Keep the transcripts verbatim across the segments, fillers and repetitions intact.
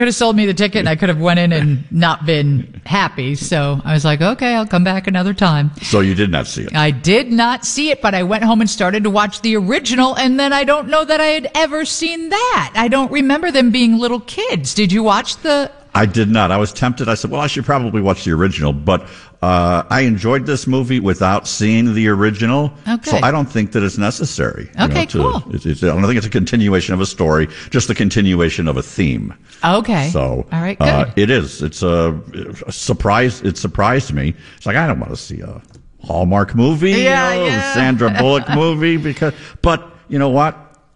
could have sold me the ticket and I could have went in and not been happy. So I was like, okay, I'll come back another time. So you did not see it? I did not see it, but I went home and started to watch the original, and then I don't know that I had ever seen that. I don't remember them being little kids. Did you watch the... I did not. I was tempted. I said, well, I should probably watch the original, but uh, I enjoyed this movie without seeing the original. Okay. So I don't think that it's necessary. you Okay, know, to, cool. It's, it's, I don't think it's a continuation of a story, just a continuation of a theme. Okay. So all right, good. Uh, it is. It's a, a surprise. It surprised me. It's like, I don't want to see a Hallmark movie, Yeah, you know, yeah. Sandra Bullock movie, because, but you know what?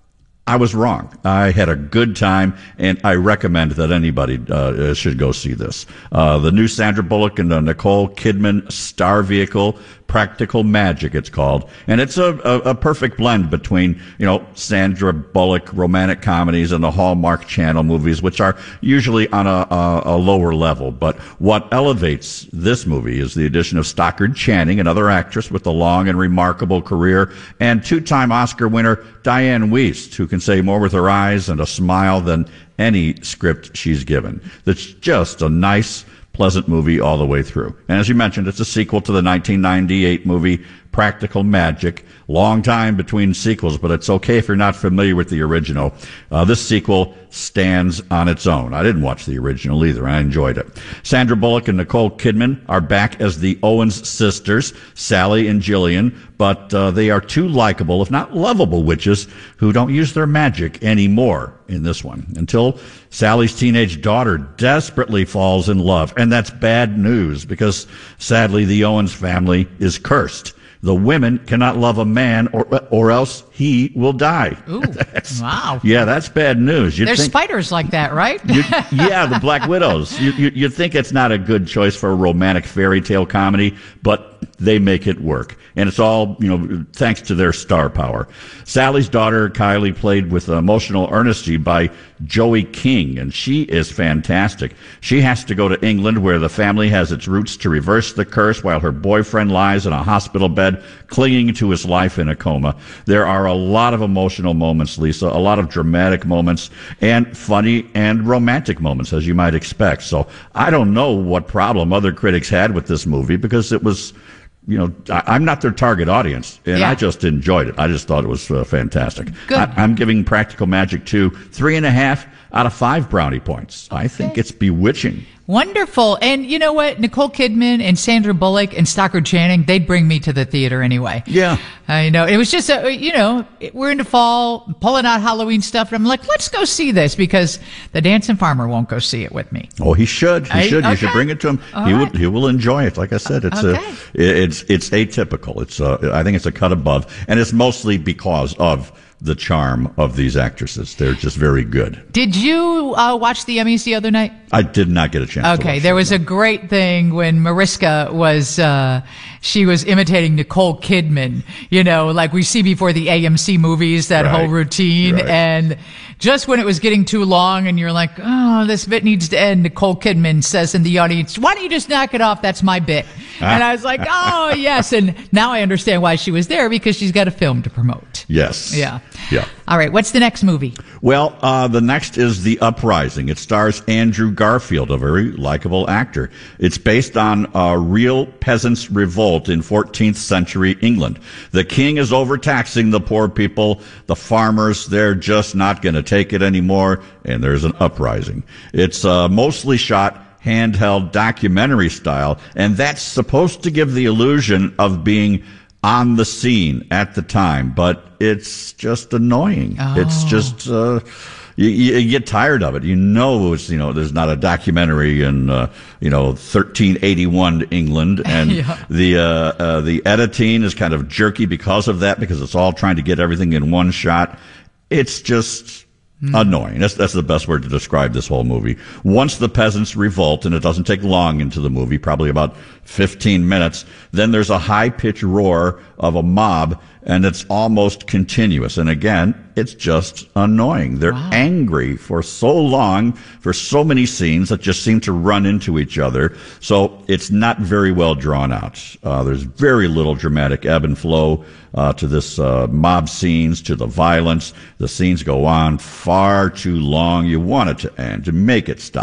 I was wrong. I had a good time, and I recommend that anybody uh, should go see this. Uh, the new Sandra Bullock and uh, Nicole Kidman star vehicle, Practical Magic, it's called. And it's a, a, a perfect blend between, you know, Sandra Bullock romantic comedies and the Hallmark Channel movies, which are usually on a, a, a lower level. But what elevates this movie is the addition of Stockard Channing, another actress with a long and remarkable career, and two-time Oscar winner Diane Wiest, who can say more with her eyes and a smile than any script she's given. That's just a nice, pleasant movie all the way through. And as you mentioned, it's a sequel to the nineteen ninety-eight movie Practical Magic. Long time between sequels, but it's okay if you're not familiar with the original. Uh, this sequel stands on its own. I didn't watch the original either. I enjoyed it. Sandra Bullock and Nicole Kidman are back as the Owens sisters, Sally and Jillian, but uh, they are two likable, if not lovable, witches who don't use their magic anymore in this one, until Sally's teenage daughter desperately falls in love. And that's bad news, because sadly the Owens family is cursed. The women cannot love a man, or or else he will die. Ooh, wow. Yeah, that's bad news. You'd There's think, spiders like that, right? yeah, the Black Widows. You, you, you'd think it's not a good choice for a romantic fairy tale comedy, but they make it work. And it's all, you know, thanks to their star power. Sally's daughter, Kylie, played with emotional earnesty by Joey King, and she is fantastic. She has to go to England, where the family has its roots, to reverse the curse while her boyfriend lies in a hospital bed, clinging to his life in a coma. There are a lot of emotional moments, Lisa, a lot of dramatic moments, and funny and romantic moments, as you might expect. So I don't know what problem other critics had with this movie, because it was, you know, I, I'm not their target audience, and Yeah. I just enjoyed it. I just thought it was uh, fantastic. Good. I, I'm giving Practical Magic two three and a half out of five brownie points. I think Okay. it's bewitching. Wonderful. And you know what? Nicole Kidman and Sandra Bullock and Stockard Channing, they'd bring me to the theater anyway. Yeah. I know. It was just, a, you know, we're into fall, pulling out Halloween stuff. And I'm like, let's go see this, because the Dancing Farmer won't go see it with me. Oh, he should. He I- should. You okay. should bring it to him. All he right. will. He will enjoy it. Like I said, it's Okay. a, it's it's atypical. It's uh, I think it's a cut above, and it's mostly because of the charm of these actresses. They're just very good. Did you uh, watch the Emmys the other night? I did not get a chance. to Okay, watch there it. was a great thing when Mariska was, uh, she was imitating Nicole Kidman, you know, like we see before the A M C movies, that Right, whole routine. right. And just when it was getting too long and you're like, oh, this bit needs to end, Nicole Kidman says in the audience, why don't you just knock it off? That's my bit. And I was like, oh, yes. And now I understand why she was there, because she's got a film to promote. Yes. Yeah. Yeah. All right, what's the next movie? Well, uh, the next is The Uprising. It stars Andrew Garfield, a very likable actor. It's based on a real peasants' revolt in fourteenth century England. The king is overtaxing the poor people. The farmers, they're just not going to take it anymore, and there's an uprising. It's uh, mostly shot handheld documentary style, and that's supposed to give the illusion of being on the scene at the time, but it's just annoying. Oh. It's just uh, you, you get tired of it. You know, it's, you know, there's not a documentary in uh, you know thirteen eighty-one England, and Yeah. the uh, uh, the editing is kind of jerky because of that, because it's all trying to get everything in one shot. It's just annoying. That's that's the best word to describe this whole movie. Once the peasants revolt, and it doesn't take long into the movie, probably about fifteen minutes, then there's a high-pitched roar of a mob, and it's almost continuous. And again, it's just annoying. They're Wow. angry for so long, for so many scenes that just seem to run into each other. So it's not very well drawn out. Uh, there's very little dramatic ebb and flow uh, to this uh, mob scenes, to the violence. The scenes go on far too long. You want it to end, to make it stop.